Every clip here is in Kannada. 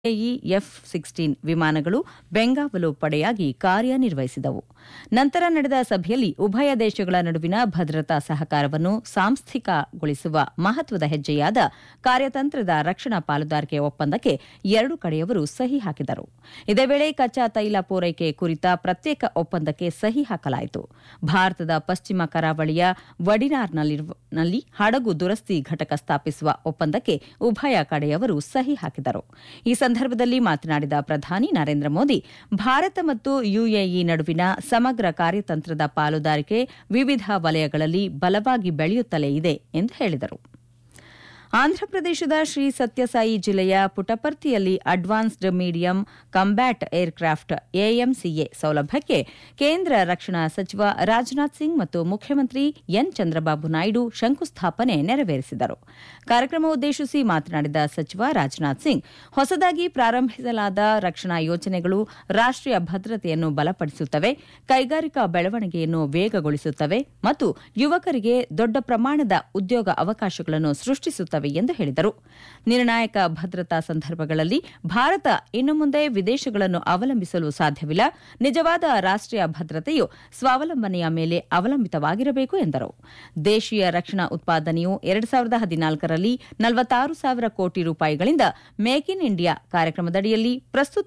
F-16 ವಿಮಾನಗಳು ಬೆಂಗಾವಲು ಪಡೆಯಾಗಿ ಕಾರ್ಯನಿರ್ವಹಿಸಿದವು. ನಂತರ ನಡೆದ ಸಭೆಯಲ್ಲಿ ಉಭಯ ದೇಶಗಳ ನಡುವಿನ ಭದ್ರತಾ ಸಹಕಾರವನ್ನು ಸಾಂಸ್ಥಿಕಗೊಳಿಸುವ ಮಹತ್ವದ ಹೆಜ್ಜೆಯಾದ ಕಾರ್ಯತಂತ್ರದ ರಕ್ಷಣಾ ಪಾಲುದಾರಿಕೆ ಒಪ್ಪಂದಕ್ಕೆ ಎರಡೂ ಕಡೆಯವರು ಸಹಿ ಹಾಕಿದರು. ಇದೇ ವೇಳೆ ಕಚ್ಚಾ ತೈಲ ಪೂರೈಕೆ ಕುರಿತ ಪ್ರತ್ಯೇಕ ಒಪ್ಪಂದಕ್ಕೆ ಸಹಿ ಹಾಕಲಾಯಿತು. ಭಾರತದ ಪಶ್ಚಿಮ ಕರಾವಳಿಯ ವಡಿನಾರ್ನಲ್ಲಿ ಹಡಗು ದುರಸ್ತಿ ಘಟಕ ಸ್ಥಾಪಿಸುವ ಒಪ್ಪಂದಕ್ಕೆ ಉಭಯ ಕಡೆಯವರು ಸಹಿ ಹಾಕಿದರು. ಈ ಸಂದರ್ಭದಲ್ಲಿ ಮಾತನಾಡಿದ ಪ್ರಧಾನಿ ನರೇಂದ್ರ ಮೋದಿ, ಭಾರತ ಮತ್ತು ಯುಎಇ ನಡುವಿನ ಸಮಗ್ರ ಕಾರ್ಯತಂತ್ರದ ಪಾಲುದಾರಿಕೆ ವಿವಿಧ ವಲಯಗಳಲ್ಲಿ ಬಲವಾಗಿ ಬೆಳೆಯುತ್ತಲೇ ಇದೆ ಎಂದು ಹೇಳಿದರು. ಆಂಧ್ರಪ್ರದೇಶದ ಶ್ರೀ ಸತ್ಯಸಾಯಿ ಜಿಲ್ಲೆಯ ಪುಟಪರ್ತಿಯಲ್ಲಿ advanced medium combat aircraft AMCA ಸೌಲಭ್ಯಕ್ಕೆ ಕೇಂದ್ರ ರಕ್ಷಣಾ ಸಚಿವ ರಾಜನಾಥ್ ಸಿಂಗ್ ಮತ್ತು ಮುಖ್ಯಮಂತ್ರಿ ಎನ್ ಚಂದ್ರಬಾಬು ನಾಯ್ಡು ಶಂಕುಸ್ಥಾಪನೆ ನೆರವೇರಿಸಿದರು. ಕಾರ್ಯಕ್ರಮ ಉದ್ದೇಶಿಸಿ ಮಾತನಾಡಿದ ಸಚಿವ ರಾಜನಾಥ್ ಸಿಂಗ್, ಹೊಸದಾಗಿ ಪ್ರಾರಂಭಿಸಲಾದ ರಕ್ಷಣಾ ಯೋಜನೆಗಳು ರಾಷ್ಟೀಯ ಭದ್ರತೆಯನ್ನು ಬಲಪಡಿಸುತ್ತವೆ, ಕೈಗಾರಿಕಾ ಬೆಳವಣಿಗೆಯನ್ನು ವೇಗಗೊಳಿಸುತ್ತವೆ ಮತ್ತು ಯುವಕರಿಗೆ ದೊಡ್ಡ ಪ್ರಮಾಣದ ಉದ್ಯೋಗ ಅವಕಾಶಗಳನ್ನು ಸೃಷ್ಟಿಸುತ್ತವೆ ಎಂದು ಹೇಳಿದರು. ನಿರ್ಣಾಯಕ ಭದ್ರತಾ ಸಂದರ್ಭಗಳಲ್ಲಿ ಭಾರತ ಇನ್ನು ಮುಂದೆ ವಿದೇಶಗಳನ್ನು ಅವಲಂಬಿಸಲು ಸಾಧ್ಯವಿಲ್ಲ. ನಿಜವಾದ ರಾಷ್ಟೀಯ ಭದ್ರತೆಯು ಸ್ವಾವಲಂಬನೆಯ ಮೇಲೆ ಅವಲಂಬಿತವಾಗಿರಬೇಕು ಎಂದರು. ದೇಶೀಯ ರಕ್ಷಣಾ ಉತ್ಪಾದನೆಯು 2014ರಲ್ಲಿ 46,000 ಕೋಟಿ ರೂಪಾಯಿಗಳಿಂದ ಮೇಕ್ ಇನ್ ಇಂಡಿಯಾ ಕಾರ್ಯಕ್ರಮದಡಿಯಲ್ಲಿ ಪ್ರಸ್ತುತ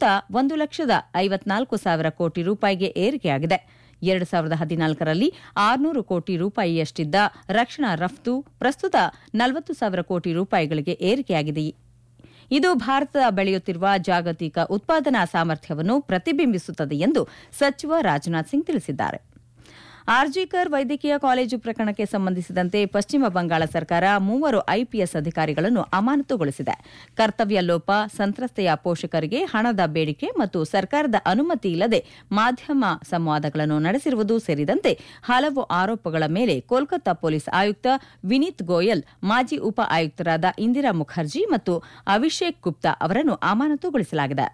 1,54,000 ಕೋಟಿ ರೂಪಾಯಿಗೆ ಏರಿಕೆಯಾಗಿದೆ. 2014ರಲ್ಲಿ 600 ಕೋಟಿ ರೂಪಾಯಿಯಷ್ಟಿದ್ದ ರಕ್ಷಣಾ ರಫ್ತು ಪ್ರಸ್ತುತ 40,000 ಕೋಟಿ ರೂಪಾಯಿಗಳಿಗೆ ಏರಿಕೆಯಾಗಿದೆ. ಇದು ಭಾರತ ಬೆಳೆಯುತ್ತಿರುವ ಜಾಗತಿಕ ಉತ್ಪಾದನಾ ಸಾಮರ್ಥ್ಯವನ್ನು ಪ್ರತಿಬಿಂಬಿಸುತ್ತದೆ ಎಂದು ಸಚಿವ ರಾಜನಾಥ್ ಸಿಂಗ್ ತಿಳಿಸಿದ್ದಾರೆ. ಆರ್ಜಿಕರ್ ವೈದ್ಯಕೀಯ ಕಾಲೇಜು ಪ್ರಕರಣಕ್ಕೆ ಸಂಬಂಧಿಸಿದಂತೆ ಪಶ್ಚಿಮ ಬಂಗಾಳ ಸರ್ಕಾರ 3 IPS ಅಧಿಕಾರಿಗಳನ್ನು ಅಮಾನತುಗೊಳಿಸಿದೆ. ಕರ್ತವ್ಯ ಲೋಪ, ಸಂತ್ರಸ್ತೆಯ ಪೋಷಕರಿಗೆ ಹಣದ ಬೇಡಿಕೆ ಮತ್ತು ಸರ್ಕಾರದ ಅನುಮತಿ ಇಲ್ಲದೆ ಮಾಧ್ಯಮ ಸಂವಾದಗಳನ್ನು ನಡೆಸಿರುವುದು ಸೇರಿದಂತೆ ಹಲವು ಆರೋಪಗಳ ಮೇಲೆ ಕೋಲ್ಕತ್ತಾ ಪೊಲೀಸ್ ಆಯುಕ್ತ ವಿನೀತ್ ಗೋಯಲ್, ಮಾಜಿ ಉಪ ಆಯುಕ್ತರಾದ ಇಂದಿರಾ ಮುಖರ್ಜಿ ಮತ್ತು ಅಭಿಷೇಕ್ ಗುಪ್ತಾ ಅವರನ್ನು ಅಮಾನತುಗೊಳಿಸಲಾಗಿದೆ.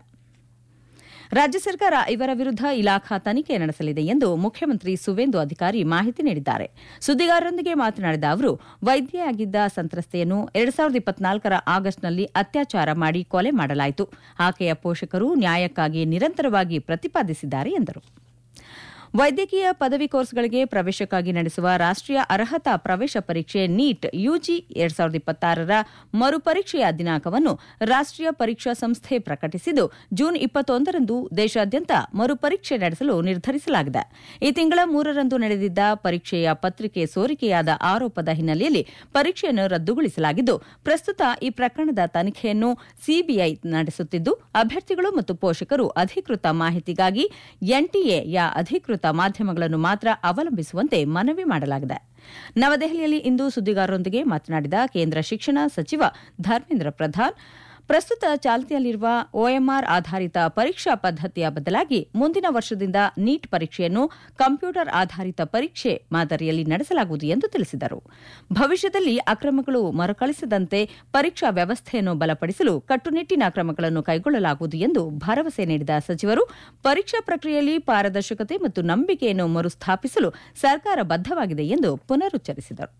ರಾಜ್ಯ ಸರ್ಕಾರ ಇವರ ವಿರುದ್ಧ ಇಲಾಖಾ ತನಿಖೆ ನಡೆಸಲಿದೆ ಎಂದು ಮುಖ್ಯಮಂತ್ರಿ ಸುವೇಂದು ಅಧಿಕಾರಿ ಮಾಹಿತಿ ನೀಡಿದ್ದಾರೆ. ಸುದ್ದಿಗಾರರೊಂದಿಗೆ ಮಾತನಾಡಿದ ಅವರು, ವೈದ್ಯೆಯಾಗಿದ್ದ ಸಂತ್ರಸ್ತೆಯನ್ನು 2024ರ ಆಗಸ್ಟ್ನಲ್ಲಿ ಅತ್ಯಾಚಾರ ಮಾಡಿ ಕೊಲೆ ಮಾಡಲಾಯಿತು. ಆಕೆಯ ಪೋಷಕರು ನ್ಯಾಯಕ್ಕಾಗಿ ನಿರಂತರವಾಗಿ ಪ್ರತಿಪಾದಿಸಿದ್ದಾರೆ ಎಂದರು. ವೈದ್ಯಕೀಯ ಪದವಿ ಕೋರ್ಸ್ಗಳಿಗೆ ಪ್ರವೇಶಕ್ಕಾಗಿ ನಡೆಸುವ ರಾಷ್ಟೀಯ ಅರ್ಹತಾ ಪ್ರವೇಶ ಪರೀಕ್ಷೆ ನೀಟ್ ಯುಜಿ 2026ರ ಮರುಪರೀಕ್ಷೆಯ ದಿನಾಂಕವನ್ನು ರಾಷ್ಟೀಯ ಪರೀಕ್ಷಾ ಸಂಸ್ಥೆ ಪ್ರಕಟಿಸಿದ್ದು, ಜೂನ್ 21ರಂದು ದೇಶಾದ್ಯಂತ ಮರುಪರೀಕ್ಷೆ ನಡೆಸಲು ನಿರ್ಧರಿಸಲಾಗಿದೆ. ಈ ತಿಂಗಳ 3ರಂದು ನಡೆದಿದ್ದ ಪರೀಕ್ಷೆಯ ಪತ್ರಿಕೆ ಸೋರಿಕೆಯಾದ ಆರೋಪದ ಹಿನ್ನೆಲೆಯಲ್ಲಿ ಪರೀಕ್ಷೆಯನ್ನು ರದ್ದುಗೊಳಿಸಲಾಗಿದ್ದು, ಪ್ರಸ್ತುತ ಈ ಪ್ರಕರಣದ ತನಿಖೆಯನ್ನು ಸಿಬಿಐ ನಡೆಸುತ್ತಿದ್ದು, ಅಭ್ಯರ್ಥಿಗಳು ಮತ್ತು ಪೋಷಕರು ಅಧಿಕೃತ ಮಾಹಿತಿಗಾಗಿ NTAಯ ಅಧಿಕೃತ ಮಾಧ್ಯಮಗಳನ್ನು ಮಾತ್ರ ಅವಲಂಬಿಸುವಂತೆ ಮನವಿ ಮಾಡಲಾಗಿದೆ. ನವದೆಹಲಿಯಲ್ಲಿ ಇಂದು ಸುದ್ದಿಗಾರರೊಂದಿಗೆ ಮಾತನಾಡಿದ ಕೇಂದ್ರ ಶಿಕ್ಷಣ ಸಚಿವ ಧರ್ಮೇಂದ್ರ ಪ್ರಧಾನ್, ಪ್ರಸ್ತುತ ಚಾಲ್ತಿಯಲ್ಲಿರುವ OMR ಆಧಾರಿತ ಪರೀಕ್ಷಾ ಪದ್ದತಿಯ ಬದಲಾಗಿ ಮುಂದಿನ ವರ್ಷದಿಂದ ನೀಟ್ ಪರೀಕ್ಷೆಯನ್ನು ಕಂಪ್ಯೂಟರ್ ಆಧಾರಿತ ಪರೀಕ್ಷೆ ಮಾದರಿಯಲ್ಲಿ ನಡೆಸಲಾಗುವುದು ಎಂದು ತಿಳಿಸಿದರು. ಭವಿಷ್ಯದಲ್ಲಿ ಅಕ್ರಮಗಳು ಮರುಕಳಿಸದಂತೆ ಪರೀಕ್ಷಾ ವ್ಯವಸ್ಥೆಯನ್ನು ಬಲಪಡಿಸಲು ಕಟ್ಟುನಿಟ್ಟಿನ ಕ್ರಮಗಳನ್ನು ಕೈಗೊಳ್ಳಲಾಗುವುದು ಎಂದು ಭರವಸೆ ನೀಡಿದ ಸಚಿವರು, ಪರೀಕ್ಷಾ ಪ್ರಕ್ರಿಯೆಯಲ್ಲಿ ಪಾರದರ್ಶಕತೆ ಮತ್ತು ನಂಬಿಕೆಯನ್ನು ಮರುಸ್ಥಾಪಿಸಲು ಸರ್ಕಾರ ಬದ್ಧವಾಗಿದೆ ಎಂದು ಪುನರುಚ್ಚರಿಸಿದರು.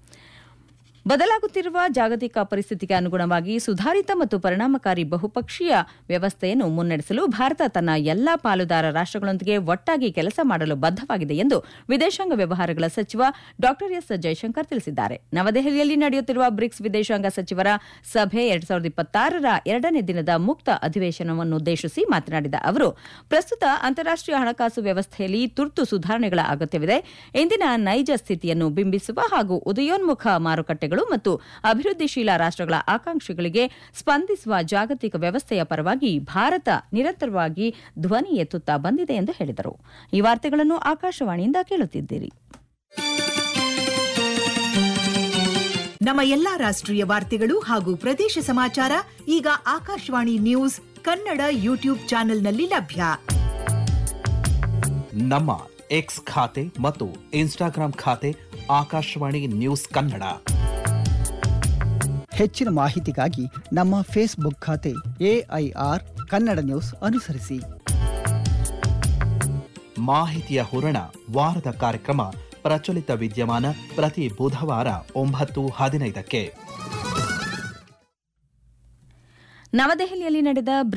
ಬದಲಾಗುತ್ತಿರುವ ಜಾಗತಿಕ ಪರಿಸ್ಥಿತಿಗೆ ಅನುಗುಣವಾಗಿ ಸುಧಾರಿತ ಮತ್ತು ಪರಿಣಾಮಕಾರಿ ಬಹುಪಕ್ಷೀಯ ವ್ಯವಸ್ಥೆಯನ್ನು ಮುನ್ನಡೆಸಲು ಭಾರತ ತನ್ನ ಎಲ್ಲಾ ಪಾಲುದಾರ ರಾಷ್ಟಗಳೊಂದಿಗೆ ಒಟ್ಟಾಗಿ ಕೆಲಸ ಮಾಡಲು ಬದ್ಧವಾಗಿದೆ ಎಂದು ವಿದೇಶಾಂಗ ವ್ಯವಹಾರಗಳ ಸಚಿವ ಡಾ ಎಸ್ ಜೈಶಂಕರ್ ತಿಳಿಸಿದ್ದಾರೆ. ನವದೆಹಲಿಯಲ್ಲಿ ನಡೆಯುತ್ತಿರುವ ಬ್ರಿಕ್ಸ್ ವಿದೇಶಾಂಗ ಸಚಿವರ ಸಭೆ 2026ರ 2ನೇ ದಿನದ ಮುಕ್ತ ಅಧಿವೇಶನವನ್ನುದ್ದೇಶಿಸಿ ಮಾತನಾಡಿದ ಅವರು, ಪ್ರಸ್ತುತ ಅಂತಾರಾಷ್ಟೀಯ ಹಣಕಾಸು ವ್ಯವಸ್ಥೆಯಲ್ಲಿ ತುರ್ತು ಸುಧಾರಣೆಗಳ ಅಗತ್ಯವಿದೆ. ಇಂದಿನ ನೈಜ ಸ್ಥಿತಿಯನ್ನು ಬಿಂಬಿಸುವ ಹಾಗೂ ಉದಯೋನ್ಮುಖ ಮಾರುಕಟ್ಟೆಗಳು ಮತ್ತು ಅಭಿವೃದ್ಧಿಶೀಲ ರಾಷ್ಟಗಳ ಆಕಾಂಕ್ಷೆಗಳಿಗೆ ಸ್ಪಂದಿಸುವ ಜಾಗತಿಕ ವ್ಯವಸ್ಥೆಯ ಪರವಾಗಿ ಭಾರತ ನಿರಂತರವಾಗಿ ಧ್ವನಿ ಎತ್ತುತ್ತಾ ಬಂದಿದೆ ಎಂದು ಹೇಳಿದರು. ಈ ವಾರ್ತೆಗಳನ್ನು ಆಕಾಶವಾಣಿಯಿಂದ ಕೇಳುತ್ತಿದ್ದೀರಿ. ನಮ್ಮ ಎಲ್ಲಾ ರಾಷ್ಟ್ರೀಯ ವಾರ್ತೆಗಳು ಹಾಗೂ ಪ್ರದೇಶ ಸಮಾಚಾರ ಈಗ ಆಕಾಶವಾಣಿ ನ್ಯೂಸ್ ಕನ್ನಡ ಯೂಟ್ಯೂಬ್ ಚಾನೆಲ್ನಲ್ಲಿ ಲಭ್ಯ. ನಮ್ಮ ಎಕ್ಸ್ ಖಾತೆ ಮತ್ತು ಇನ್ಸ್ಟಾಗ್ರಾಂ ಖಾತೆ ಆಕಾಶವಾಣಿ ನ್ಯೂಸ್ ಕನ್ನಡ. ಹೆಚ್ಚಿನ ಮಾಹಿತಿಗಾಗಿ ನಮ್ಮ ಫೇಸ್ಬುಕ್ ಖಾತೆ AIR ಕನ್ನಡ ನ್ಯೂಸ್ ಅನುಸರಿಸಿ. ಮಾಹಿತಿಯ ಹೂರಣ ವಾರದ ಕಾರ್ಯಕ್ರಮ ಪ್ರಚಲಿತ ವಿದ್ಯಮಾನ ಪ್ರತಿ ಬುಧವಾರ 9:15ಕ್ಕೆ. ನವದೆಹಲಿಯಲ್ಲಿ ನಡೆದ